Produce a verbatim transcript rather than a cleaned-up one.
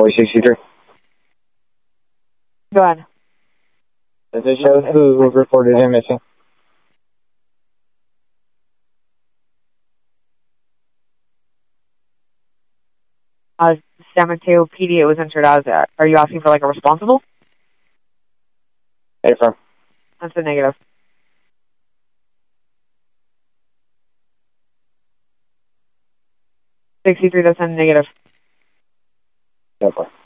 four sixty-three. Go ahead. Does it show who reported him missing? Uh, San Mateo P D, it was entered as that. Are you asking for like a responsible? Hey, from? That's a negative. sixty-three, that's a negative. No,